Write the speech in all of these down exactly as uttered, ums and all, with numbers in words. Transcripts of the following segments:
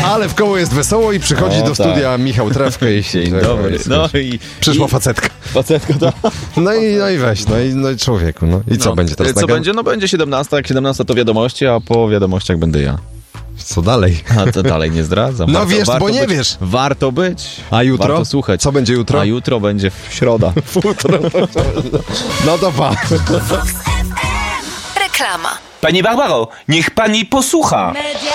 Ale w koło jest wesoło i przychodzi O, do tak. studia Michał Trefkę i Dzień dobry. No i przyszła i, facetka. Facetka, tak. No i, no i weź, no i, no i człowieku, no i co No, będzie teraz? Co naga- będzie? No będzie siedemnasta, jak siedemnasta to wiadomości, a po wiadomościach będę ja. Co dalej? A co dalej nie zdradzam. No Warto- wiesz, warto bo nie być, wiesz. Warto być. A jutro? Warto słuchać. Co będzie jutro? A jutro będzie w środa. Futro. No to pa. Reklama. Pani Barbaro, niech pani posłucha.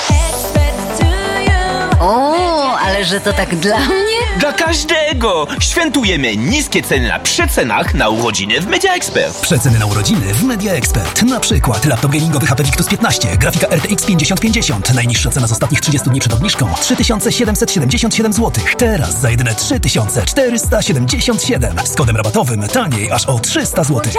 O, ale że to tak dla mnie? Dla każdego! Świętujemy niskie ceny na przecenach na urodziny w Media Expert. Przeceny na urodziny w Media Expert. Na przykład laptop gamingowy H P Victus piętnaście, grafika R T X pięćdziesiąt pięćdziesiąt. Najniższa cena z ostatnich trzydziestu dni przed obniżką trzy tysiące siedemset siedemdziesiąt siedem złotych. Teraz za jedyne trzy tysiące czterysta siedemdziesiąt siedem. Z kodem rabatowym taniej aż o trzysta złotych.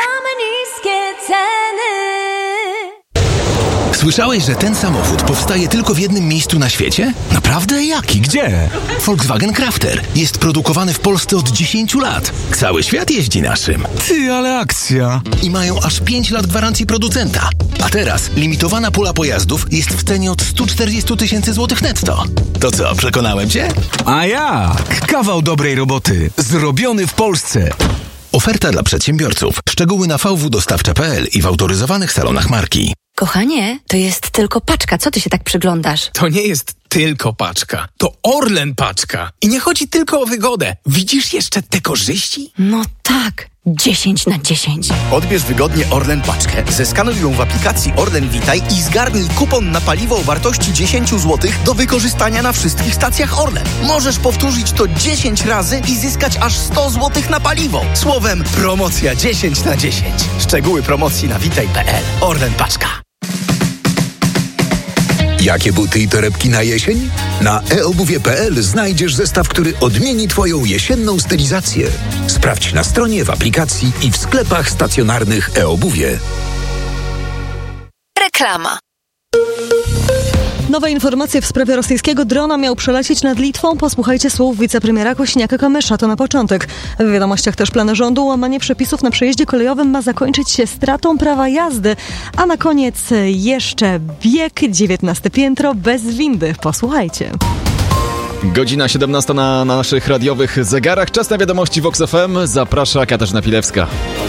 Słyszałeś, że ten samochód powstaje tylko w jednym miejscu na świecie? Naprawdę? Jaki? Gdzie? Volkswagen Crafter. Jest produkowany w Polsce od dziesięciu lat. Cały świat jeździ naszym. Ty, ale akcja. I mają aż pięć lat gwarancji producenta. A teraz limitowana pula pojazdów jest w cenie od stu czterdziestu tysięcy złotych netto. To co, przekonałem cię? A jak? Kawał dobrej roboty. Zrobiony w Polsce. Oferta dla przedsiębiorców. Szczegóły na v w dostawcze kropka p l i w autoryzowanych salonach marki. Kochanie, to jest tylko paczka. Co ty się tak przyglądasz? To nie jest tylko paczka. To Orlen paczka. I nie chodzi tylko o wygodę. Widzisz jeszcze te korzyści? No tak, dziesięć na dziesięć. Odbierz wygodnie Orlen paczkę, zeskanuj ją w aplikacji Orlen Witaj i zgarnij kupon na paliwo o wartości dziesięć złotych do wykorzystania na wszystkich stacjach Orlen. Możesz powtórzyć to dziesięć razy i zyskać aż sto złotych na paliwo. Słowem, promocja dziesięć na dziesięć. Szczegóły promocji na witaj kropka p l. Orlen paczka. Jakie buty i torebki na jesień? Na e obuwie kropka p l znajdziesz zestaw, który odmieni Twoją jesienną stylizację. Sprawdź na stronie, w aplikacji i w sklepach stacjonarnych e-obuwie. Reklama. Nowe informacje w sprawie rosyjskiego drona miał przelecieć nad Litwą. Posłuchajcie słów wicepremiera Kośniaka-Kamysza. To na początek. W wiadomościach też plany rządu. Łamanie przepisów na przejeździe kolejowym ma zakończyć się stratą prawa jazdy. A na koniec jeszcze bieg, dziewiętnaste piętro bez windy. Posłuchajcie. Godzina siedemnasta na, na naszych radiowych zegarach. Czas na wiadomości Vox F M. Zaprasza Katarzyna Pilewska.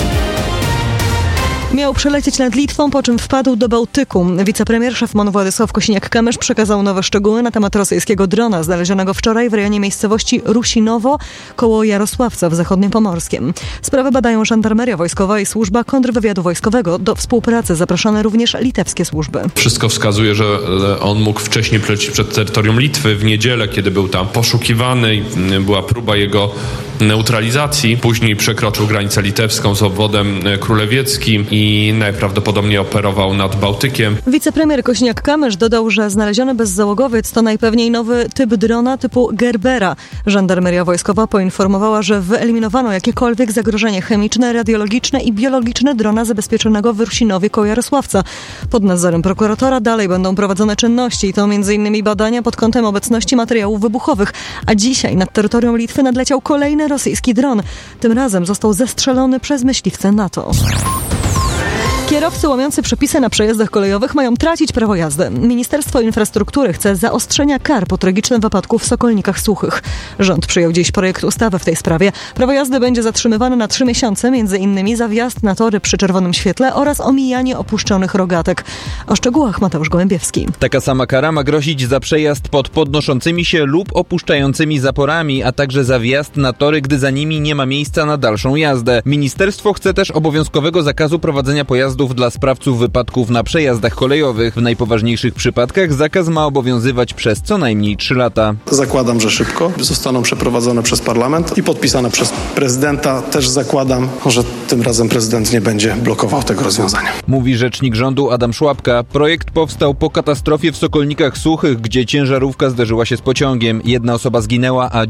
Miał przelecieć nad Litwą, po czym wpadł do Bałtyku. Wicepremier szef M O N Władysław Kosiniak-Kamysz przekazał nowe szczegóły na temat rosyjskiego drona znalezionego wczoraj w rejonie miejscowości Rusinowo koło Jarosławca w zachodnim Pomorskiem. Sprawę badają Żandarmeria Wojskowa i Służba Kontrwywiadu Wojskowego. Do współpracy zaproszone również litewskie służby. Wszystko wskazuje, że on mógł wcześniej przelecieć przed terytorium Litwy w niedzielę, kiedy był tam poszukiwany i była próba jego neutralizacji. Później przekroczył granicę litewską z obwodem królewieckim i najprawdopodobniej operował nad Bałtykiem. Wicepremier Kośniak-Kamysz dodał, że znaleziony bezzałogowiec to najpewniej nowy typ drona typu Gerbera. Żandarmeria Wojskowa poinformowała, że wyeliminowano jakiekolwiek zagrożenie chemiczne, radiologiczne i biologiczne drona zabezpieczonego w Rusinowie koło Jarosławca. Pod nadzorem prokuratora dalej będą prowadzone czynności i to m.in. badania pod kątem obecności materiałów wybuchowych. A dzisiaj nad terytorium Litwy nadleciał kolejny rosyjski dron. Tym razem został zestrzelony przez myśliwce NATO. Kierowcy łamiący przepisy na przejazdach kolejowych mają tracić prawo jazdy. Ministerstwo Infrastruktury chce zaostrzenia kar po tragicznym wypadku w Sokolnikach Suchych. Rząd przyjął dziś projekt ustawy w tej sprawie. Prawo jazdy będzie zatrzymywane na trzy miesiące, między innymi za wjazd na tory przy czerwonym świetle oraz omijanie opuszczonych rogatek. O szczegółach Mateusz Gołębiewski. Taka sama kara ma grozić za przejazd pod podnoszącymi się lub opuszczającymi zaporami, a także za wjazd na tory, gdy za nimi nie ma miejsca na dalszą jazdę. Ministerstwo chce też obowiązkowego zakazu prowadzenia pojazdów dla sprawców wypadków na przejazdach kolejowych. W najpoważniejszych przypadkach zakaz ma obowiązywać przez co najmniej trzy lata. Zakładam, że szybko zostaną przeprowadzone przez parlament i podpisane przez prezydenta. Też zakładam, że tym razem prezydent nie będzie blokował tego rozwiązania. Mówi rzecznik rządu Adam Szłapka. Projekt powstał po katastrofie w Sokolnikach Suchych, gdzie ciężarówka zderzyła się z pociągiem. Jedna osoba zginęła, a